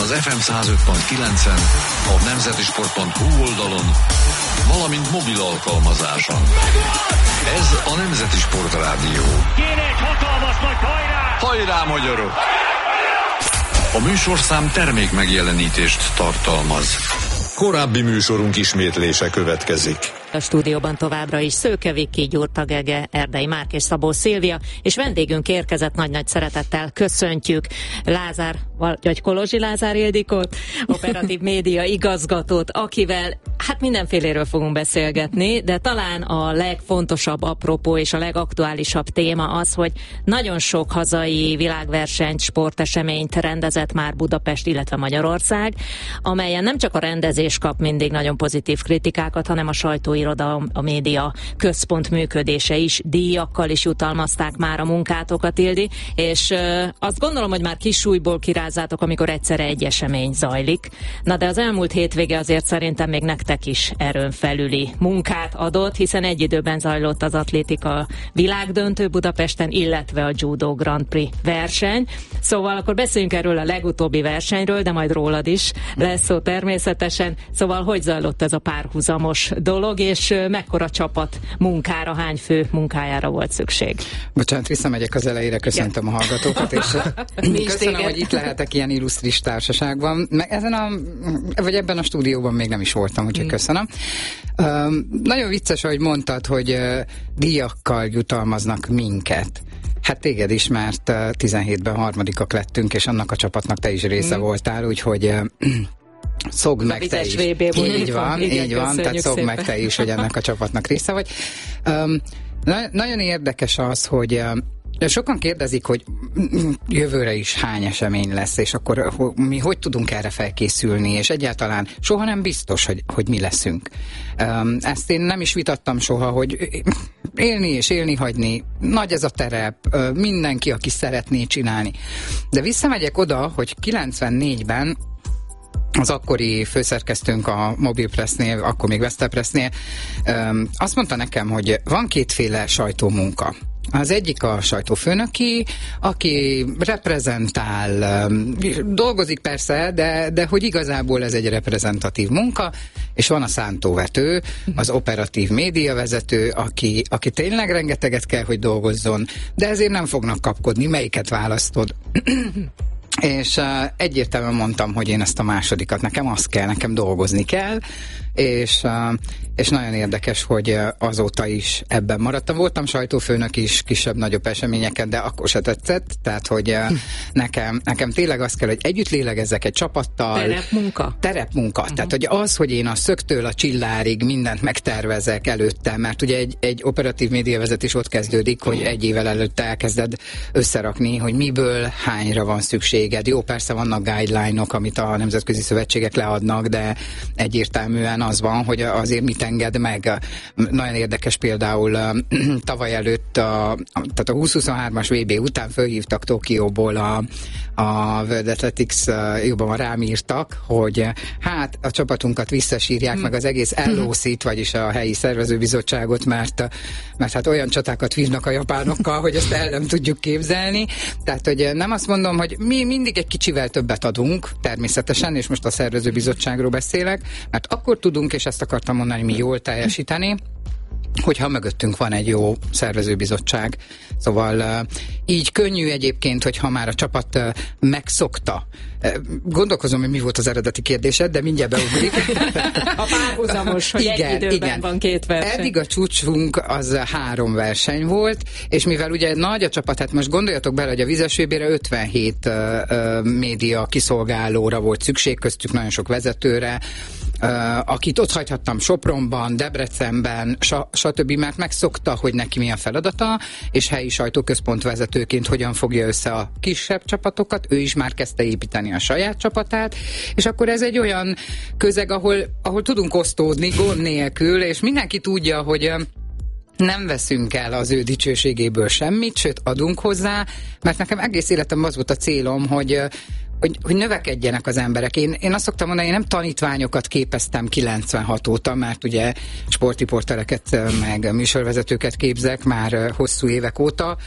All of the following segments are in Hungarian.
az FM 105.9-en, a nemzetisport.hu oldalon, valamint mobil alkalmazáson. Ez a Nemzeti Sport Rádió. Kéne egy hatalmas nagy hajrá! Hajrá, magyarok! A műsorszám termék megjelenítést tartalmaz. Korábbi műsorunk ismétlése következik. A stúdióban továbbra is Szőke Viki, Gyurta Gege, Erdei Márk és Szabó Szilvia, és vendégünk érkezett, nagy-nagy szeretettel köszöntjük Lázár, vagy Kolozsi Lázár Ildikót, operatív média igazgatót, akivel hát mindenféléről fogunk beszélgetni, de talán a legfontosabb apropó és a legaktuálisabb téma az, hogy nagyon sok hazai világversenyt, sporteseményt rendezett már Budapest, illetve Magyarország, amelyen nem csak a rendezés kap mindig nagyon pozitív kritikákat, hanem a sajtóirodalom, a média központ működése is, díjakkal is jutalmazták már a munkátokat, Ildi, és azt gondolom, hogy már kis súlyból kirázzátok, amikor egyszerre egy esemény zajlik. Na de az elmúlt hétvége azért szerintem még nektek is erőn felüli munkát adott, hiszen egy időben zajlott az atlétika világdöntő Budapesten, illetve a Judo Grand Prix verseny. Szóval akkor beszéljünk erről a legutóbbi versenyről, de majd rólad is lesz szó természetesen. Szóval hogy zajlott ez a párhuzamos dolog, és mekkora csapat munkára, hány fő munkájára volt szükség? Bocsánat, visszamegyek az elejére, köszöntöm a hallgatókat, és köszönöm, hogy itt lehetek ilyen illusztris társaságban. Vagy ebben a stúdióban még nem is voltam, úgyhogy köszönöm. Nagyon vicces, ahogy mondtad, hogy díjakkal jutalmaznak minket. Hát téged is, mert 17-ben harmadikak lettünk, és annak a csapatnak te is része voltál, úgyhogy szogd meg te is. Így van, tehát szogd meg te is, hogy ennek a csapatnak része vagy. Nagyon érdekes az, hogy sokan kérdezik, hogy jövőre is hány esemény lesz, és akkor mi hogy tudunk erre felkészülni, és egyáltalán soha nem biztos, hogy mi leszünk. Ezt én nem is vitattam soha, hogy élni és élni hagyni, nagy ez a terep, mindenki, aki szeretné csinálni. De visszamegyek oda, hogy 94-ben az akkori főszerkesztőnk a Mobil Pressnél, akkor még Vestel Pressnél, azt mondta nekem, hogy van kétféle sajtómunka. Az egyik a sajtófőnöki, aki reprezentál, dolgozik persze, de hogy igazából ez egy reprezentatív munka, és van a szántóvető, az operatív médiavezető, aki tényleg rengeteget kell, hogy dolgozzon, de ezért nem fognak kapkodni, melyiket választod. És egyértelműen mondtam, hogy én ezt a másodikat, nekem az kell, nekem dolgozni kell, és nagyon érdekes, hogy azóta is ebben maradtam. Voltam sajtófőnök is kisebb-nagyobb eseményeken, de akkor se tetszett, tehát hogy nekem tényleg az kell, hogy együtt lélegezzek egy csapattal. Terepmunka. Tehát, hogy az, hogy én a szögtől a csillárig mindent megtervezek előtte, mert ugye egy operatív médiavezetés ott kezdődik, hogy egy évvel előtte elkezded összerakni, hogy miből hányra van szükséged. Jó, persze vannak guideline-ok, amit a nemzetközi szövetségek leadnak, de egyértelműen az van, hogy azért mit enged meg. Nagyon érdekes például tavaly előtt, tehát a 2023-as VB után fölhívtak Tokióból a World Athletics, jobban rám írtak, hogy hát a csapatunkat visszasírják, meg az egész LOC-t, vagyis a helyi szervezőbizottságot, mert hát olyan csatákat vívnak a japánokkal, hogy ezt el nem tudjuk képzelni. Tehát, hogy nem azt mondom, hogy mi mindig egy kicsivel többet adunk, természetesen, és most a szervezőbizottságról beszélek, mert akkor tudunk, és ezt akartam mondani, mi jól teljesíteni, hogyha mögöttünk van egy jó szervezőbizottság. Szóval így könnyű egyébként, hogyha már a csapat megszokta. Gondolkozom, hogy mi volt az eredeti kérdésed, de mindjárt beugrik. A párhuzamos, hogy egy időben van két verseny. Eddig a csúcsunk az 3 verseny volt, és mivel ugye nagy a csapat, hát most gondoljatok bele, hogy a vizes VB-re 57 média kiszolgálóra volt szükség, köztük nagyon sok vezetőre, akit ott hagyhattam Sopronban, Debrecenben, stb., mert megszokta, hogy neki mi a feladata, és helyi sajtóközpont vezetőként hogyan fogja össze a kisebb csapatokat, ő is már kezdte építeni a saját csapatát, és akkor ez egy olyan közeg, ahol tudunk osztódni gond nélkül, és mindenki tudja, hogy nem veszünk el az ő dicsőségéből semmit, sőt adunk hozzá, mert nekem egész életemben az volt a célom, hogy növekedjenek az emberek. Én azt szoktam mondani, én nem tanítványokat képeztem 96 óta, mert ugye sportriportereket meg műsorvezetőket képzek már hosszú évek óta.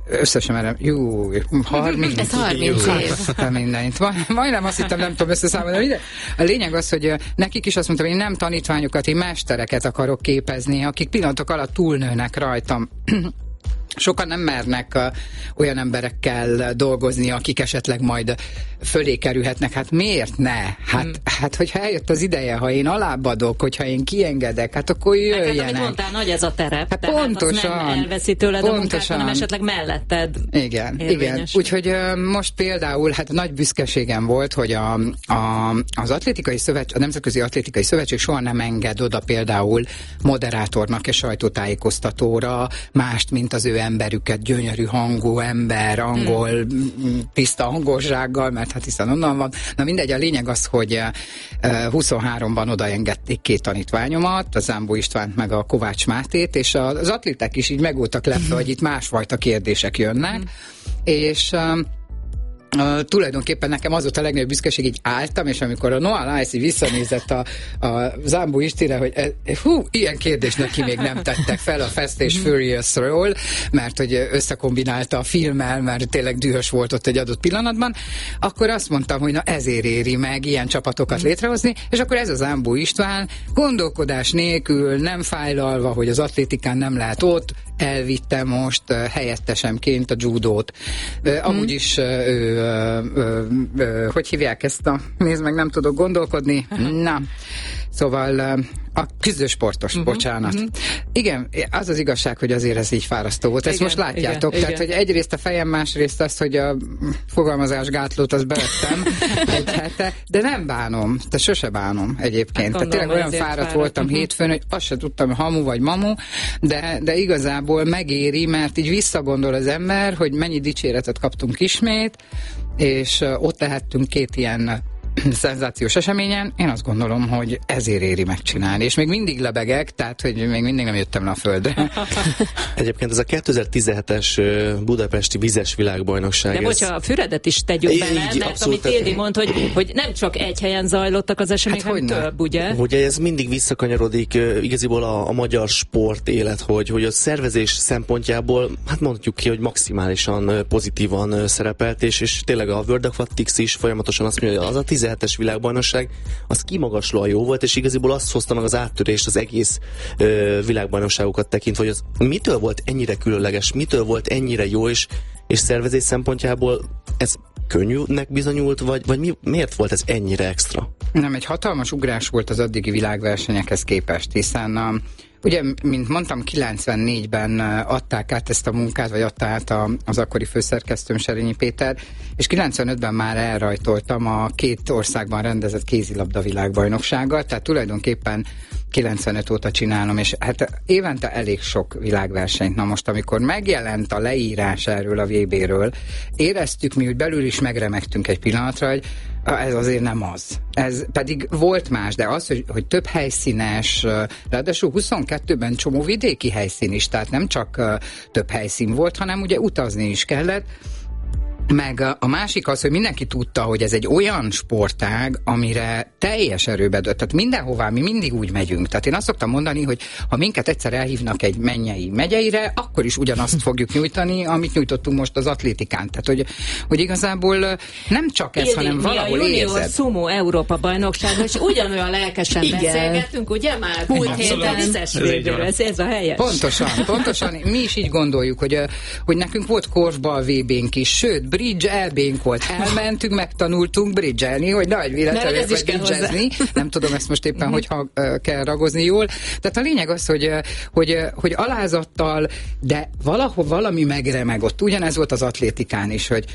összesen merem, 30 ez 30 év. Mindent. Majdnem azt hittem, nem tudom összeszámolni, de a lényeg az, hogy nekik is azt mondtam, hogy én nem tanítványokat, én mestereket akarok képezni, akik pillanatok alatt túlnőnek rajtam. Sokan nem mernek olyan emberekkel dolgozni, akik esetleg majd fölé kerülhetnek. Hát miért ne? Hát hogyha eljött az ideje, ha én alábbadok, hogyha én kiengedek, hát akkor jöjjenek. Hát amit mondtál, nagy ez a terep. Hát pontosan. Az nem elveszi tőled a munkát, hanem esetleg melletted. Igen. Úgyhogy most például hát nagy büszkeségem volt, hogy az atlétikai szövetség, a Nemzetközi Atlétikai Szövetség soha nem enged oda például moderátornak és sajtótájékoztatóra mást, mint az ő emberüket, gyönyörű hangú ember, angol, tiszta angolsággal, mert hát hiszen onnan van. Na mindegy, a lényeg az, hogy 23-ban odaengedték 2 tanítványomat, a Zámbó Istvánt meg a Kovács Mátét, és az atléták is így meg voltak lepve, hogy itt másfajta kérdések jönnek, és tulajdonképpen nekem az volt a legnagyobb büszkeség, így álltam, és amikor a Noah Lyles visszanézett a Zámbó Istire, hogy ilyen kérdést neki még nem tettek fel a Fast és Furious-ról, mert hogy összekombinálta a filmmel, mert tényleg dühös volt ott egy adott pillanatban, akkor azt mondtam, hogy na ezért éri meg ilyen csapatokat létrehozni, és akkor ez a Zámbó István gondolkodás nélkül, nem fájlalva, hogy az atlétikán nem lehet ott, elvitte most helyettesemként a judót. Amúgy is hogy hívják ezt nézd meg, nem tudok gondolkodni. Na, szóval a küzdősportos, bocsánat. Igen, az az igazság, hogy azért ez így fárasztó volt. Ezt most látjátok, tehát, hogy egyrészt a fejem, másrészt azt, hogy a fogalmazásgátlót azt bevettem egy hete, de nem bánom, de sose bánom egyébként. Tehát tényleg olyan fáradt voltam hétfőn, hogy azt se tudtam, hamu vagy mamu, de igazából megéri, mert így visszagondol az ember, hogy mennyi dicséretet kaptunk ismét, és ott lehettünk 2 ilyen szenzációs eseményen, én azt gondolom, hogy ezért éri megcsinálni. És még mindig lebegek, tehát, hogy még mindig nem jöttem le a földre. Egyébként ez a 2017-es budapesti vizes világbajnokság. De bocsánat, a Füredet is tegyük bele, mert abszolút, amit Ildi mond, hogy nem csak egy helyen zajlottak az események, hanem több, ugye? Ugye ez mindig visszakanyarodik igaziból a magyar sport élet, hogy a szervezés szempontjából, hát mondjuk ki, hogy maximálisan pozitívan szerepelt, és tényleg a World Aquatics is folyamatosan azt mondja, hogy az a 17-es világbajnokság, az kimagaslóan jó volt, és igaziból azt hozta meg az áttörést az egész világbajnokságokat tekintve, hogy az mitől volt ennyire különleges, mitől volt ennyire jó, és szervezés szempontjából ez könnyűnek bizonyult, vagy miért volt ez ennyire extra? Nem, egy hatalmas ugrás volt az addigi világversenyekhez képest, hiszen ugye, mint mondtam, 94-ben adták át ezt a munkát, vagy adta át az akkori főszerkesztőm, Serényi Péter, és 95-ben már elrajtoltam a 2 országban rendezett kézilabda világbajnoksággal, tehát tulajdonképpen 95 óta csinálom, és hát évente elég sok világversenyt. Na most, amikor megjelent a leírás erről a VB-ről, éreztük mi, hogy belül is megremegtünk egy pillanatra, hogy ez azért nem az. Ez pedig volt más, de az, hogy több helyszínes, ráadásul 22-ben csomó vidéki helyszín is, tehát nem csak több helyszín volt, hanem ugye utazni is kellett. Meg a másik az, hogy mindenki tudta, hogy ez egy olyan sportág, amire teljes erőbe dölt. Tehát mindenhová mi mindig úgy megyünk. Tehát én azt szoktam mondani, hogy ha minket egyszer elhívnak egy mennyei megyeire, akkor is ugyanazt fogjuk nyújtani, amit nyújtottunk most az atlétikán. Tehát, hogy igazából nem csak ez, hanem valahol érzed. Mi a junior sumo Európa bajnokságon, és ugyanolyan lelkesen beszélgettünk, ugye már? Múlt héten ez a helyes. Pontosan. Mi is így gondoljuk, hogy nekünk volt korfball VB-nk is, sőt, bridge elbénk volt. Elmentünk, megtanultunk bridge-elni, hogy nagy véletlenül vagy bridge-ezni. Nem tudom ezt most éppen, hogy kell ragozni jól. Tehát a lényeg az, hogy alázattal, de valami megremegott. Ugyanez volt az atlétikán is, hogy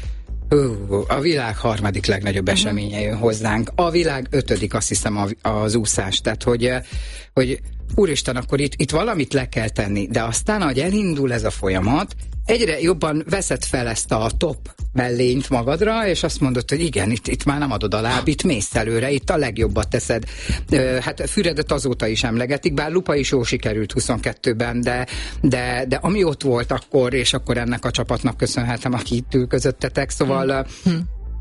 a világ 3. legnagyobb eseménye jön hozzánk. A világ 5. azt hiszem az úszás. Tehát, hogy úristen, akkor itt valamit le kell tenni. De aztán, ahogy elindul ez a folyamat, egyre jobban veszed fel ezt a top mellényt magadra, és azt mondod, hogy igen, itt már nem adod a láb, itt mész előre, itt a legjobbat teszed. Hát Füredet azóta is emlegetik, bár Lupa is jól sikerült 22-ben, de ami ott volt akkor, és akkor ennek a csapatnak köszönhetem, aki itt ül közöttetek, szóval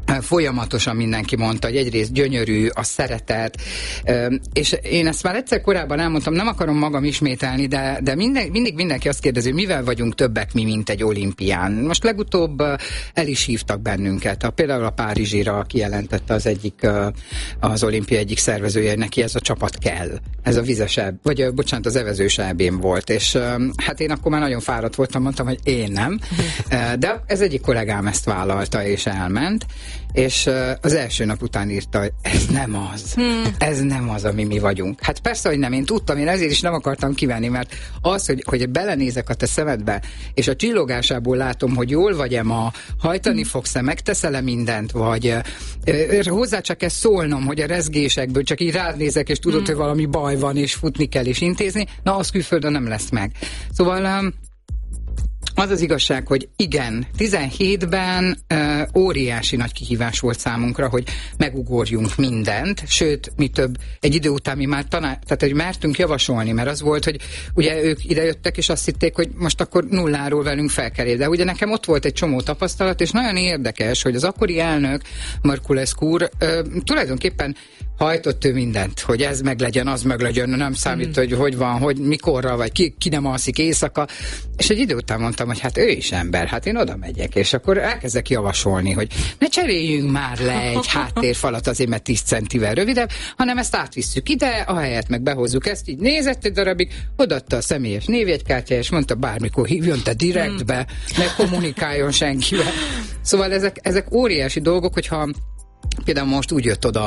folyamatosan mindenki mondta, hogy egyrészt gyönyörű, a szeretet, és én ezt már egyszer korábban elmondtam, nem akarom magam ismételni, de mindig mindenki azt kérdezi, mivel vagyunk többek mi, mint egy olimpián. Most legutóbb el is hívtak bennünket. Például a Párizsira kijelentette az olimpia egyik szervezője, hogy neki ez a csapat kell. Ez a vizesebb, vagy bocsánat, az evezős EB-n volt, és hát én akkor már nagyon fáradt voltam, mondtam, hogy én nem, de ez egyik kollégám ezt vállalta, és elment, és az első nap után írta, hogy ez nem az. Ez nem az, ami mi vagyunk. Hát persze, hogy nem, én tudtam, én ezért is nem akartam kivenni, mert az, hogy belenézek a te szemedbe, és a csillogásából látom, hogy jól vagy-e ma, hajtani fogsz-e, megteszel-e mindent, vagy hozzá csak kell szólnom, hogy a rezgésekből csak így rád nézek, és tudod, hogy valami baj van, és futni kell, és intézni, na az külföldön nem lesz meg. Szóval az az igazság, hogy igen, 17-ben óriási nagy kihívás volt számunkra, hogy megugorjunk mindent, sőt, mi több, egy idő után mi már tehát hogy mertünk javasolni, mert az volt, hogy ugye ők idejöttek, és azt hitték, hogy most akkor nulláról velünk fel kell érni. De ugye nekem ott volt egy csomó tapasztalat, és nagyon érdekes, hogy az akkori elnök, Marculescu úr, tulajdonképpen hajtott ő mindent, hogy ez meg legyen, az meg legyen, nem számít, hogy van, hogy mikorra, vagy ki nem alszik éjszaka. És egy idő után mondtam, hogy hát ő is ember, hát én oda megyek, és akkor elkezdek javasolni, hogy ne cseréljünk már le egy háttérfalat azért, mert 10 centivel rövidebb, hanem ezt átvisszük ide, ahelyett meg behozzuk ezt, így nézett egy darabig, odaadta a személyes névjegykártyáját, és mondta, bármikor hívjon te direktbe, ne kommunikáljon senkivel. Szóval ezek óriási dolgok, hogyha például most úgy jött oda